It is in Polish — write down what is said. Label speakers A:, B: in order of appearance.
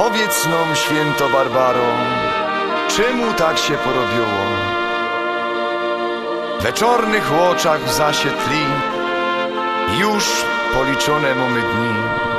A: Powiedz nam, święto Barbaro, czemu tak się porobiło? We czornych łoczach w zasie tli już policzone mamy dni.